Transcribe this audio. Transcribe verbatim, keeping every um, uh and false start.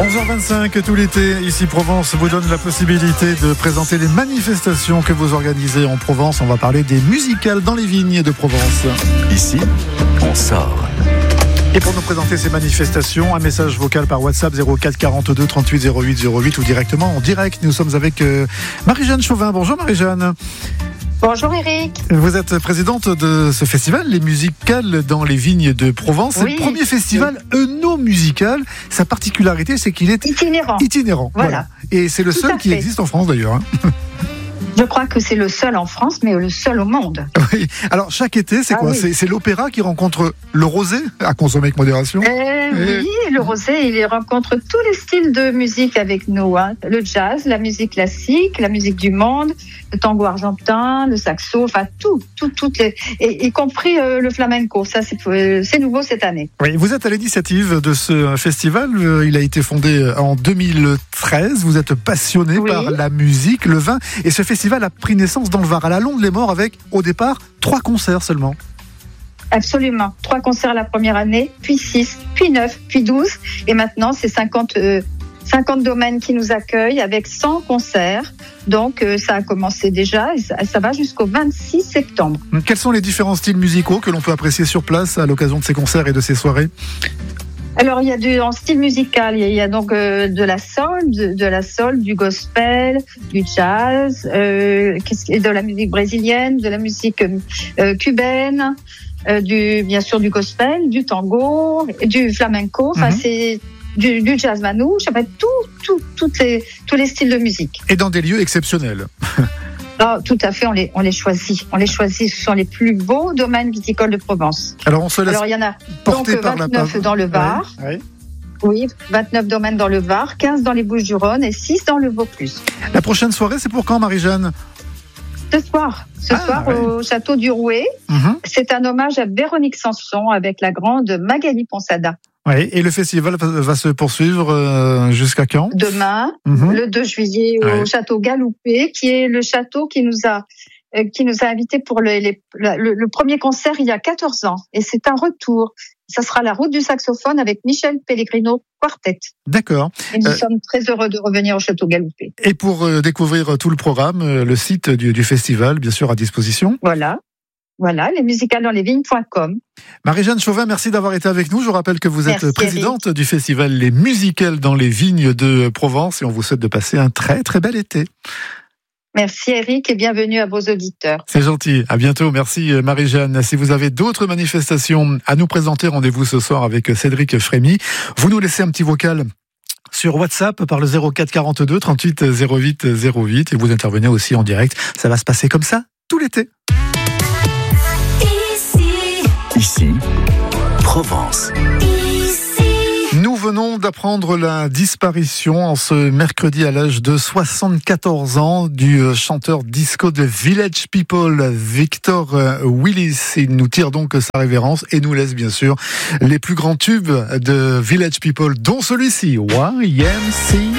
onze heures vingt-cinq tout l'été, ici Provence vous donne la possibilité de présenter les manifestations que vous organisez en Provence. On va parler des musicales dans les vignes de Provence. Ici, on sort. Et pour nous présenter ces manifestations, un message vocal par WhatsApp zéro quatre quarante-deux trente-huit zéro huit zéro huit ou directement en direct. Nous sommes avec euh, Marie-Jeanne Chauvin. Bonjour Marie-Jeanne. Bonjour Eric. Vous êtes présidente de ce festival, les musicales dans les vignes de Provence. C'est oui. le premier festival œno-musical. Sa particularité, c'est qu'il est itinérant. itinérant. Voilà. Voilà. Et c'est le Tout seul à qui fait. existe en France d'ailleurs. Hein. Je crois que c'est le seul en France, mais le seul au monde. Oui. Alors chaque été, c'est Ah quoi oui. c'est, c'est l'opéra qui rencontre le rosé, à consommer avec modération. Eh oui, le rosé, il rencontre tous les styles de musique avec nous. Hein. Le jazz, la musique classique, la musique du monde, le tango argentin, le saxo, enfin tout, tout, toutes les, et, y compris euh, le flamenco. Ça, c'est, euh, c'est nouveau cette année. Oui, vous êtes à l'initiative de ce festival. Il a été fondé en deux mille treize. Vous êtes passionné Oui. par la musique, le vin. Et ce festival a pris naissance dans le Var, à la Londe-les-Morts, avec, au départ, trois concerts seulement. Absolument. Trois concerts la première année, puis six, puis neuf, puis douze. Et maintenant, c'est cinquante, euh, cinquante domaines qui nous accueillent avec cent concerts. Donc, euh, ça a commencé déjà et ça, ça va jusqu'au vingt-six septembre. Quels sont les différents styles musicaux que l'on peut apprécier sur place à l'occasion de ces concerts et de ces soirées ? Alors, il y a du, en style musical, il y a, il y a donc euh, de la soul, de, de la soul, du gospel, du jazz, euh, qu'est-ce qui- de la musique brésilienne, de la musique euh, cubaine, euh, du, bien sûr du gospel, du tango, du flamenco. Enfin, Mhm. c'est du, du jazz manouche, enfin tout, tout, toutes les, tous les styles de musique. Et dans des lieux exceptionnels. Ah, tout à fait, on les, on les choisit. On les choisit. Ce sont les plus beaux domaines viticoles de Provence. Alors on se laisse Alors, il y en a porter donc par la vingt-neuf parole. dans le Var. Ouais, ouais. Oui, vingt-neuf domaines dans le Var, quinze dans les Bouches-du-Rhône et six dans le Vaucluse. La prochaine soirée, c'est pour quand, Marie-Jeanne ? Ce soir, ce Ah, soir ouais. au château du Rouet, Mhm. c'est un hommage à Véronique Sanson avec la grande Magali Ponsada. Ouais. Et le festival va, va se poursuivre euh, jusqu'à quand ? Demain, Mhm. le deux juillet, Ouais. au château Galoupé, qui est le château qui nous a euh, qui nous a invités pour le, les- la- le, le premier concert il y a quatorze ans. Et c'est un retour. Ça sera la route du saxophone avec Michel Pellegrino Quartet. D'accord. Et nous Euh, sommes très heureux de revenir au château Galoupé. Et pour euh, découvrir tout le programme, euh, le site du, du festival, bien sûr, à disposition. Voilà. Voilà, les musicales dans les vignes point com. Marie-Jeanne Chauvin, merci d'avoir été avec nous. Je vous rappelle que vous êtes Merci, présidente du festival Les Musicales dans les Vignes de Provence et on vous souhaite de passer un très très bel été. Merci Eric et bienvenue à vos auditeurs. C'est gentil. À bientôt. Merci Marie-Jeanne. Si vous avez d'autres manifestations à nous présenter, rendez-vous ce soir avec Cédric Frémy. Vous nous laissez un petit vocal sur WhatsApp par le zéro quatre quarante-deux trente-huit zéro huit zéro huit et vous intervenez aussi en direct. Ça va se passer comme ça tout l'été. Ici, Provence. Nous venons d'apprendre la disparition en ce mercredi à l'âge de soixante-quatorze ans du chanteur disco de Village People, Victor Willis. Il nous tire donc sa révérence et nous laisse bien sûr les plus grands tubes de Village People, dont celui-ci, Y M C